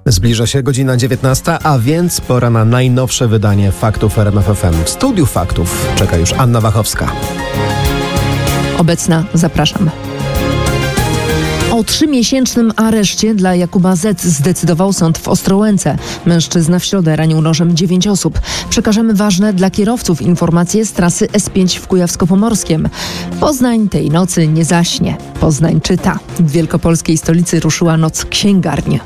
Zbliża się godzina 19, a więc pora na najnowsze wydanie Faktów RMF FM. W studiu Faktów czeka już Anna Wachowska. Obecna, zapraszam. O 3-miesięcznym areszcie dla Jakuba Z. zdecydował sąd w Ostrołęce. Mężczyzna w środę ranił nożem 9 osób. Przekażemy ważne dla kierowców informacje z trasy S5 w Kujawsko-Pomorskiem. Poznań tej nocy nie zaśnie. Poznań czyta. W wielkopolskiej stolicy ruszyła noc księgarni.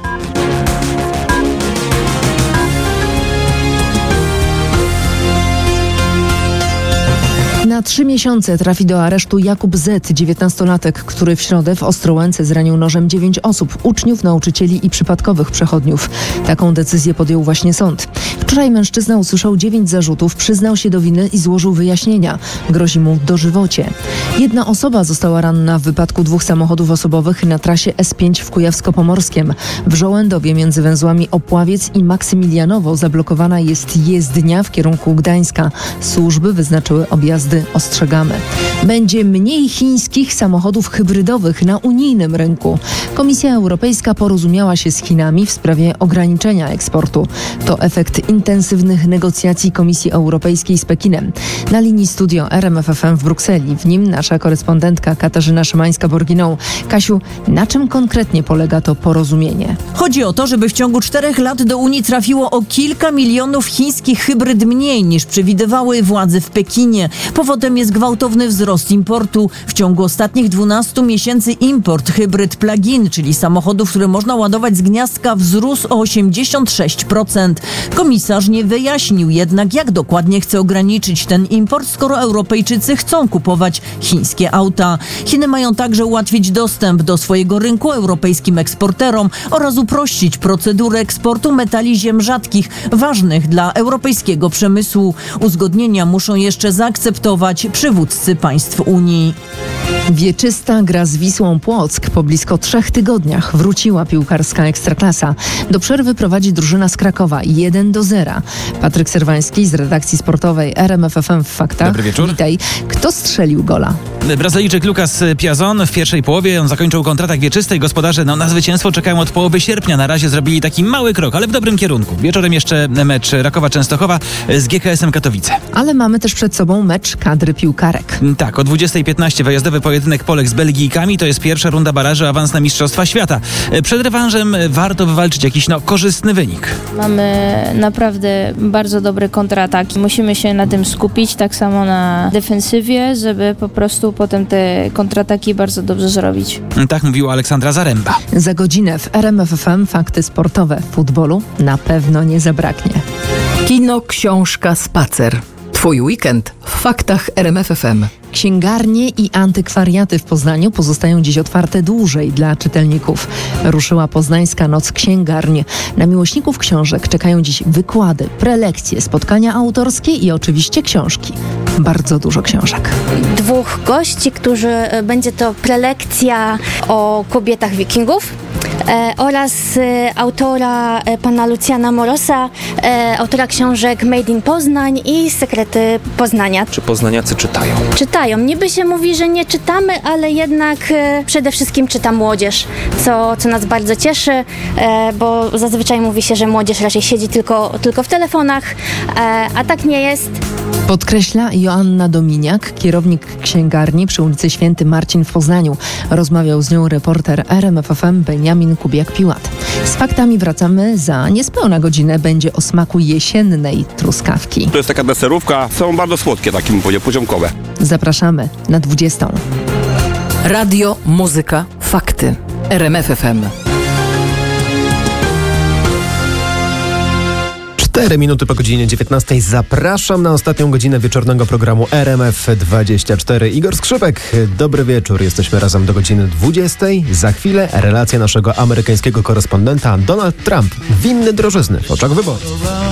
Na 3 miesiące trafi do aresztu Jakub Z., 19-latek, który w środę w Ostrołęce zranił nożem 9 osób, uczniów, nauczycieli i przypadkowych przechodniów. Taką decyzję podjął właśnie sąd. Wczoraj mężczyzna usłyszał 9 zarzutów, przyznał się do winy i złożył wyjaśnienia. Grozi mu dożywocie. Jedna osoba została ranna w wypadku 2 samochodów osobowych na trasie S5 w Kujawsko-Pomorskiem. W Żołędowie między węzłami Opławiec i Maksymilianowo zablokowana jest jezdnia w kierunku Gdańska. Służby wyznaczyły objazdy. Ostrzegamy. Będzie mniej chińskich samochodów hybrydowych na unijnym rynku. Komisja Europejska porozumiała się z Chinami w sprawie ograniczenia eksportu. To efekt intensywnych negocjacji Komisji Europejskiej z Pekinem. Na linii studio RMF FM w Brukseli. W nim nasza korespondentka Katarzyna Szymańska-Borginą. Kasiu, na czym konkretnie polega to porozumienie? Chodzi o to, żeby w ciągu 4 lat do Unii trafiło o kilka milionów chińskich hybryd mniej niż przewidywały władze w Pekinie. Powodem jest gwałtowny wzrost importu. W ciągu ostatnich 12 miesięcy import hybryd plug-in, czyli samochodów, które można ładować z gniazdka, wzrósł o 86%. Komisarz nie wyjaśnił jednak, jak dokładnie chce ograniczyć ten import, skoro Europejczycy chcą kupować chińskie auta. Chiny mają także ułatwić dostęp do swojego rynku europejskim eksporterom oraz uprościć procedurę eksportu metali ziem rzadkich, ważnych dla europejskiego przemysłu. Uzgodnienia muszą jeszcze zaakceptować przywódcy państw Unii. Wieczysta gra z Wisłą Płock. Po blisko 3 tygodniach wróciła piłkarska Ekstraklasa. Do przerwy prowadzi drużyna z Krakowa 1-0. Patryk Serwański z redakcji sportowej RMF FM w Faktach. Dobry wieczór. Witaj. Kto strzelił gola? Brazylijczyk Lucas Piazon w pierwszej połowie. On zakończył kontratak wieczysty i gospodarze na zwycięstwo czekają od połowy sierpnia. Na razie zrobili taki mały krok, ale w dobrym kierunku. Wieczorem jeszcze mecz Rakowa Częstochowa z GKS-em Katowice. Ale mamy też przed sobą mecz kadry piłkarek. Tak, o 20:15 wyjazdowy pojedynek Polek z Belgijkami. To jest pierwsza runda baraży, awans na Mistrzostwa Świata. Przed rewanżem warto wywalczyć jakiś korzystny wynik. Mamy naprawdę bardzo dobry kontratak. Musimy się na tym skupić, tak samo na defensywie, żeby po prostu potem te kontrataki bardzo dobrze zrobić. Tak mówiła Aleksandra Zaręba. Za godzinę w RMF FM fakty sportowe. Futbolu na pewno nie zabraknie. Kino, książka, spacer. Twój weekend w Faktach RMF FM. Księgarnie i antykwariaty w Poznaniu pozostają dziś otwarte dłużej dla czytelników. Ruszyła poznańska Noc Księgarni. Na miłośników książek czekają dziś wykłady, prelekcje, spotkania autorskie i oczywiście książki. Bardzo dużo książek. 2 gości, którzy będzie to prelekcja o kobietach wikingów oraz autora pana Lucjana Morosa, autora książek Made in Poznań i Sekrety Poznania. Czy poznaniacy czytają? Czytają. Niby się mówi, że nie czytamy, ale jednak przede wszystkim czyta młodzież, co nas bardzo cieszy, bo zazwyczaj mówi się, że młodzież raczej siedzi tylko w telefonach, a tak nie jest. Podkreśla Joanna Dominiak, kierownik księgarni przy ulicy Święty Marcin w Poznaniu. Rozmawiał z nią reporter RMF FM Beniamin Kubiak-Piłat. Z faktami wracamy za niespełna godzinę. Będzie o smaku jesiennej truskawki. To jest taka deserówka, są bardzo słodkie, takie bym powiedział, poziomkowe. Zapraszamy na 20. Radio, muzyka, fakty. RMF FM. 4 minuty po godzinie 19. Zapraszam na ostatnią godzinę wieczornego programu RMF24. Igor Skrzypek, dobry wieczór. Jesteśmy razem do godziny 20. Za chwilę relacja naszego amerykańskiego korespondenta. Donald Trump winny drożyzny w oczach wyborców.